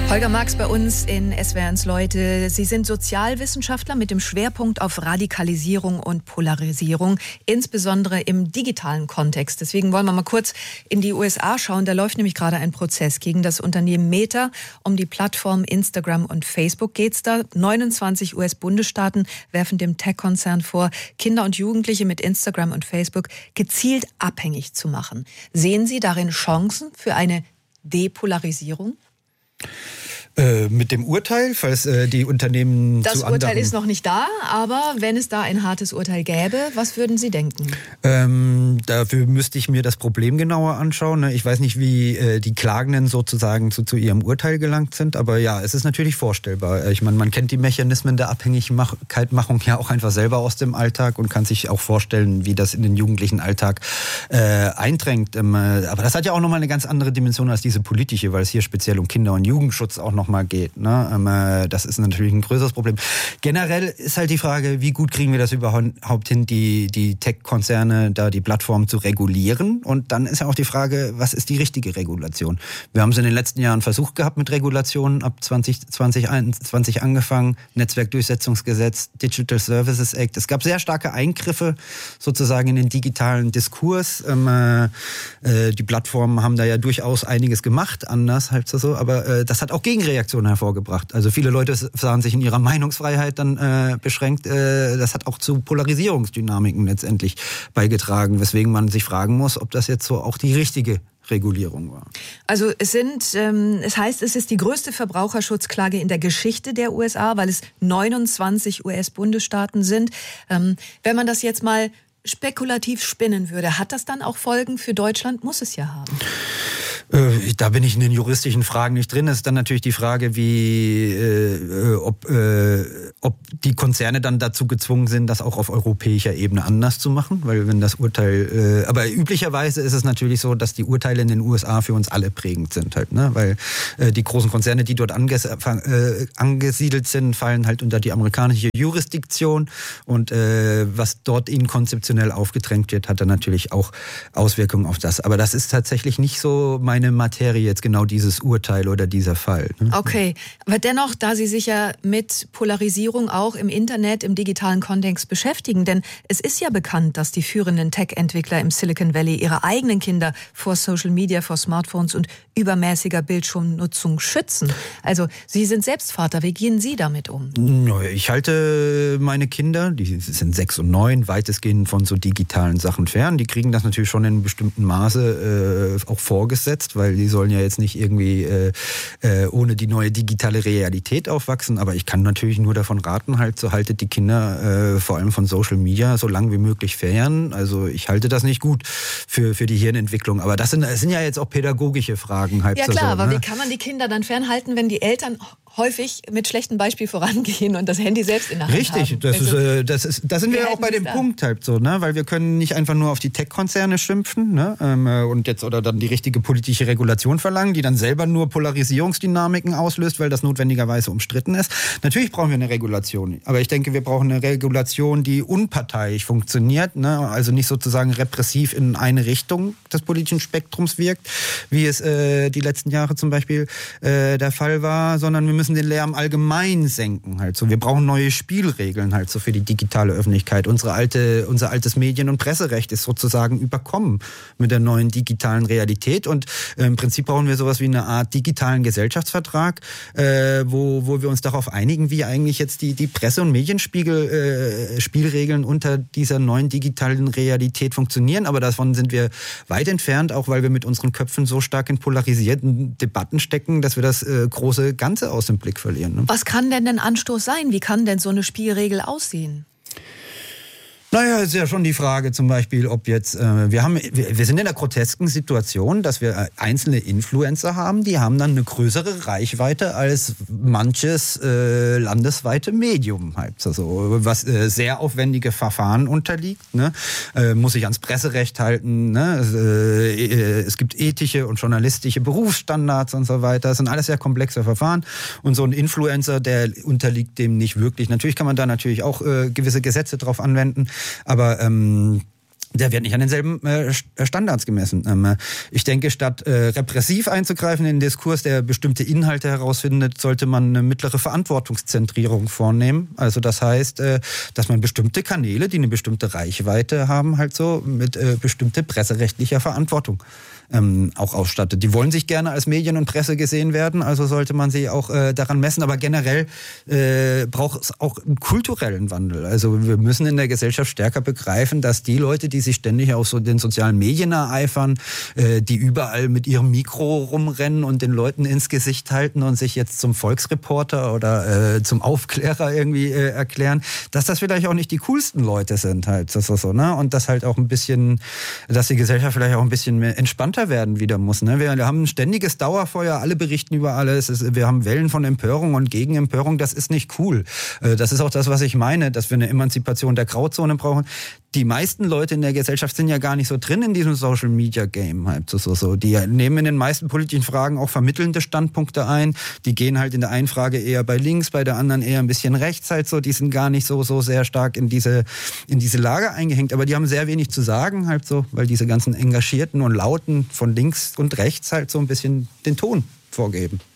Holger Marx bei uns in SWR1 Leute. Sie sind Sozialwissenschaftler mit dem Schwerpunkt auf Radikalisierung und Polarisierung, insbesondere im digitalen Kontext. Deswegen wollen wir mal kurz in die USA schauen. Da läuft nämlich gerade ein Prozess gegen das Unternehmen Meta. Um die Plattformen Instagram und Facebook geht's da. 29 US-Bundesstaaten werfen dem Tech-Konzern vor, Kinder und Jugendliche mit Instagram und Facebook gezielt abhängig zu machen. Sehen Sie darin Chancen für eine Depolarisierung? Mit dem Urteil, falls die Unternehmen Das Urteil ist noch nicht da, aber wenn es da ein hartes Urteil gäbe, was würden Sie denken? Dafür müsste ich mir das Problem genauer anschauen. Ich weiß nicht, wie die Klagenden sozusagen zu ihrem Urteil gelangt sind, aber ja, es ist natürlich vorstellbar. Ich meine, man kennt die Mechanismen der Abhängigkeitmachung ja auch einfach selber aus dem Alltag und kann sich auch vorstellen, wie das in den jugendlichen Alltag eindrängt. Aber das hat ja auch nochmal eine ganz andere Dimension als diese politische, weil es hier speziell um Kinder- und Jugendschutz auch noch mal geht. Ne? Das ist natürlich ein größeres Problem. Generell ist halt die Frage, wie gut kriegen wir das überhaupt hin, die Tech-Konzerne, da die Plattformen zu regulieren? Und dann ist ja auch die Frage, was ist die richtige Regulation? Wir haben es in den letzten Jahren versucht gehabt mit Regulationen, ab 2021 angefangen, Netzwerkdurchsetzungsgesetz, Digital Services Act. Es gab sehr starke Eingriffe sozusagen in den digitalen Diskurs. Die Plattformen haben da ja durchaus einiges gemacht, anders halt so, aber das hat auch Gegenreaktionen hervorgebracht. Also viele Leute sahen sich in ihrer Meinungsfreiheit dann beschränkt. Das hat auch zu Polarisierungsdynamiken letztendlich beigetragen, weswegen man sich fragen muss, ob das jetzt so auch die richtige Regulierung war. Also es heißt, es ist die größte Verbraucherschutzklage in der Geschichte der USA, weil es 29 US-Bundesstaaten sind. Wenn man das jetzt mal spekulativ spinnen würde, hat das dann auch Folgen für Deutschland? Muss es ja haben. Da bin ich in den juristischen Fragen nicht drin. Es ist dann natürlich die Frage, ob die Konzerne dann dazu gezwungen sind, das auch auf europäischer Ebene anders zu machen. Weil wenn das Urteil, aber üblicherweise ist es natürlich so, dass die Urteile in den USA für uns alle prägend sind halt, ne? Weil die großen Konzerne, die dort angesiedelt sind, fallen halt unter die amerikanische Jurisdiktion und was dort ihnen konzeptionell aufgedrängt wird, hat dann natürlich auch Auswirkungen auf das. Aber das ist tatsächlich nicht so meine Materie jetzt genau dieses Urteil oder dieser Fall. Ne? Okay, aber dennoch, da Sie sich ja mit Polarisierung auch im Internet, im digitalen Kontext beschäftigen, denn es ist ja bekannt, dass die führenden Tech-Entwickler im Silicon Valley ihre eigenen Kinder vor Social Media, vor Smartphones und übermäßiger Bildschirmnutzung schützen. Also Sie sind selbst Vater, wie gehen Sie damit um? Ich halte meine Kinder, die sind 6 und 9, weitestgehend von so digitalen Sachen fern. Die kriegen das natürlich schon in einem bestimmten Maße auch vorgesetzt, weil die sollen ja jetzt nicht irgendwie ohne die neue digitale Realität aufwachsen. Aber ich kann natürlich nur davon raten, halt so haltet die Kinder vor allem von Social Media so lang wie möglich fern. Also ich halte das nicht gut für die Hirnentwicklung. Aber das sind ja jetzt auch pädagogische Fragen. Halt ja klar, so, aber ne? Wie kann man die Kinder dann fernhalten, wenn die Eltern häufig mit schlechtem Beispiel vorangehen und das Handy selbst in der Hand haben? Richtig, da sind wir ja auch bei dem Punkt halt so, ne? Weil wir können nicht einfach nur auf die Tech-Konzerne schimpfen, ne? Und jetzt oder dann die richtige politische Regulation verlangen, die dann selber nur Polarisierungsdynamiken auslöst, weil das notwendigerweise umstritten ist. Natürlich brauchen wir eine Regulation, aber ich denke, wir brauchen eine Regulation, die unparteiisch funktioniert, ne? Also nicht sozusagen repressiv in eine Richtung des politischen Spektrums wirkt, wie es die letzten Jahre zum Beispiel der Fall war, sondern wir müssen den Lärm allgemein senken halt so. Wir brauchen neue Spielregeln halt so für die digitale Öffentlichkeit. Unser altes Medien- und Presserecht ist sozusagen überkommen mit der neuen digitalen Realität und im Prinzip brauchen wir sowas wie eine Art digitalen Gesellschaftsvertrag, wo wir uns darauf einigen, wie eigentlich jetzt die Presse- und Medienspielregeln unter dieser neuen digitalen Realität funktionieren. Aber davon sind wir weit entfernt, auch weil wir mit unseren Köpfen so stark in polarisierten Debatten stecken, dass wir das große Ganze aus dem Blick verlieren. Ne? Was kann denn ein Anstoß sein? Wie kann denn so eine Spielregel aussehen? Naja, ist ja schon die Frage zum Beispiel, ob jetzt, wir sind in der grotesken Situation, dass wir einzelne Influencer haben, die haben dann eine größere Reichweite als manches landesweite Medium halt. Also, was sehr aufwendige Verfahren unterliegt, ne? Muss sich ans Presserecht halten, ne? Es gibt ethische und journalistische Berufsstandards und so weiter. Das sind alles sehr komplexe Verfahren und so ein Influencer, der unterliegt dem nicht wirklich. Natürlich kann man da natürlich auch gewisse Gesetze drauf anwenden, aber der wird nicht an denselben Standards gemessen. Ich denke, statt repressiv einzugreifen in den Diskurs, der bestimmte Inhalte herausfindet, sollte man eine mittlere Verantwortungszentrierung vornehmen. Also das heißt, dass man bestimmte Kanäle, die eine bestimmte Reichweite haben, halt so mit bestimmte presserechtlicher Verantwortung auch ausstattet. Die wollen sich gerne als Medien und Presse gesehen werden, also sollte man sie auch daran messen. Aber generell braucht es auch einen kulturellen Wandel. Also wir müssen in der Gesellschaft stärker begreifen, dass die Leute, die sich ständig auf so den sozialen Medien ereifern, die überall mit ihrem Mikro rumrennen und den Leuten ins Gesicht halten und sich jetzt zum Volksreporter oder zum Aufklärer irgendwie erklären, dass das vielleicht auch nicht die coolsten Leute sind halt. So, ne? Und dass halt auch ein bisschen, dass die Gesellschaft vielleicht auch ein bisschen mehr entspannter werden wieder muss. Ne? Wir haben ein ständiges Dauerfeuer, alle berichten über alles, wir haben Wellen von Empörung und Gegenempörung, das ist nicht cool. Das ist auch das, was ich meine, dass wir eine Emanzipation der Grauzone brauchen. Die meisten Leute in der Gesellschaft sind ja gar nicht so drin in diesem Social-Media-Game. Halt so. Die nehmen in den meisten politischen Fragen auch vermittelnde Standpunkte ein. Die gehen halt in der einen Frage eher bei links, bei der anderen eher ein bisschen rechts halt so. Die sind gar nicht so sehr stark in diese Lager eingehängt. Aber die haben sehr wenig zu sagen halt so, weil diese ganzen Engagierten und Lauten von links und rechts halt so ein bisschen den Ton vorgeben.